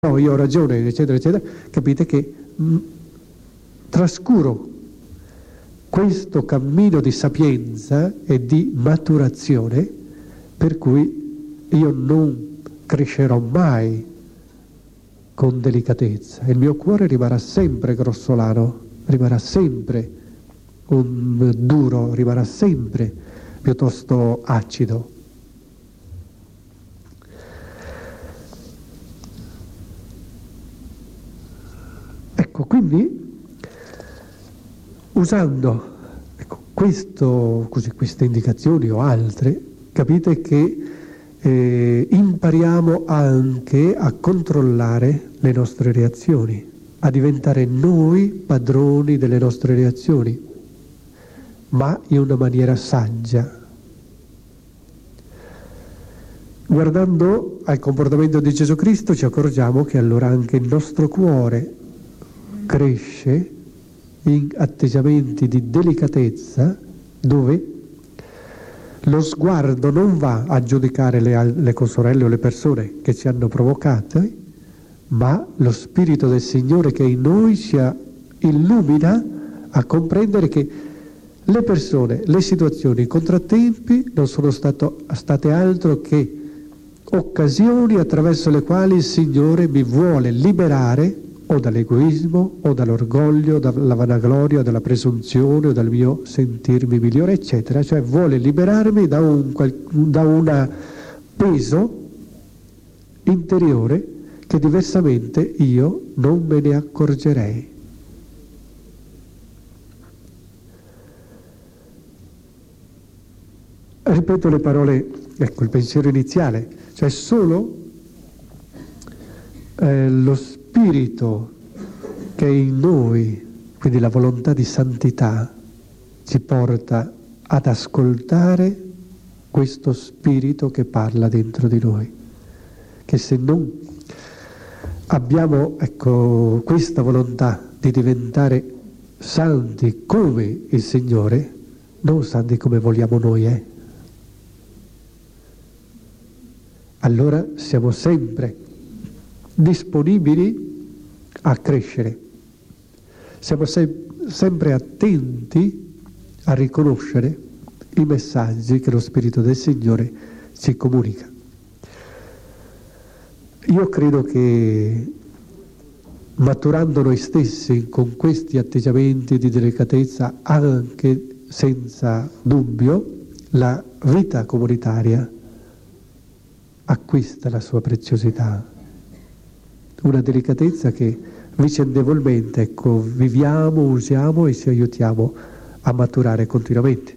no, io ho ragione, eccetera, eccetera, capite che trascuro questo cammino di sapienza e di maturazione per cui io non crescerò mai con delicatezza. Il mio cuore rimarrà sempre grossolano, rimarrà sempre duro, rimarrà sempre piuttosto acido. Ecco, quindi usando queste indicazioni o altre, capite che impariamo anche a controllare le nostre reazioni, a diventare noi padroni delle nostre reazioni, ma in una maniera saggia. Guardando al comportamento di Gesù Cristo ci accorgiamo che allora anche il nostro cuore cresce in atteggiamenti di delicatezza dove lo sguardo non va a giudicare le consorelle o le persone che ci hanno provocate, ma lo Spirito del Signore che in noi ci illumina a comprendere che le persone, le situazioni, i contrattempi non sono state altro che occasioni attraverso le quali il Signore mi vuole liberare o dall'egoismo, o dall'orgoglio, dalla vanagloria, dalla presunzione, o dal mio sentirmi migliore, eccetera. Cioè vuole liberarmi da un peso interiore che diversamente io non me ne accorgerei. Ripeto le parole, ecco il pensiero iniziale, cioè solo lo Spirito che è in noi, quindi la volontà di santità, ci porta ad ascoltare questo Spirito che parla dentro di noi. Che se non abbiamo, ecco, questa volontà di diventare santi come il Signore, non santi come vogliamo noi, allora siamo sempre disponibili a crescere, siamo sempre attenti a riconoscere i messaggi che lo Spirito del Signore ci comunica. Io credo che maturando noi stessi con questi atteggiamenti di delicatezza, anche senza dubbio, la vita comunitaria acquista la sua preziosità. Una delicatezza che vicendevolmente, ecco, viviamo, usiamo e ci aiutiamo a maturare continuamente.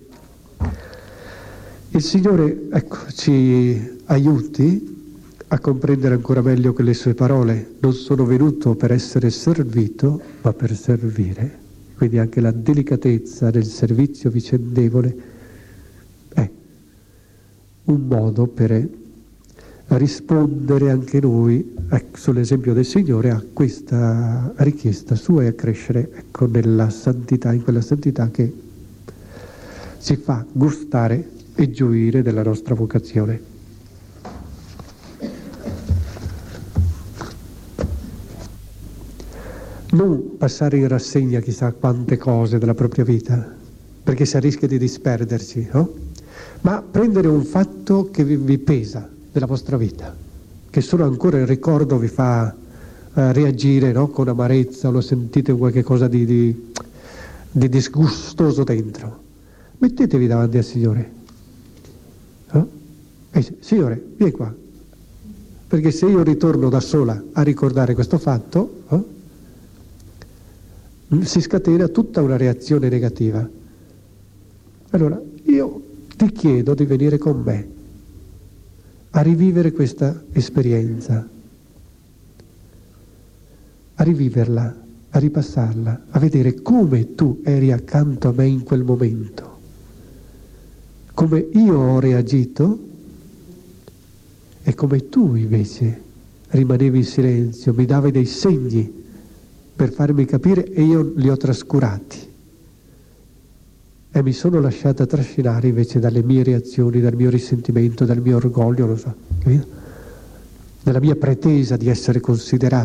Il Signore, ecco, ci aiuti a comprendere ancora meglio che le sue parole: non sono venuto per essere servito, ma per servire. Quindi anche la delicatezza del servizio vicendevole è un modo per rispondere anche noi, ecco, sull'esempio del Signore, a questa richiesta sua e a crescere, ecco, nella santità, in quella santità che ci fa gustare e gioire della nostra vocazione. Non passare in rassegna chissà quante cose della propria vita, perché si rischia di disperderci, no? Ma prendere un fatto che vi pesa della vostra vita, che solo ancora il ricordo vi fa reagire, no? Con amarezza, lo sentite qualche cosa di disgustoso dentro. Mettetevi davanti al Signore, no? Signore, vieni qua, perché se io ritorno da sola a ricordare questo fatto, no? Si scatena tutta una reazione negativa. Allora io ti chiedo di venire con me a rivivere questa esperienza, a riviverla, a ripassarla, a vedere come tu eri accanto a me in quel momento, come io ho reagito e come tu invece rimanevi in silenzio, mi davi dei segni per farmi capire e io li ho trascurati e mi sono lasciata trascinare invece dalle mie reazioni, dal mio risentimento, dal mio orgoglio, non so, capito? nella mia pretesa di essere considerato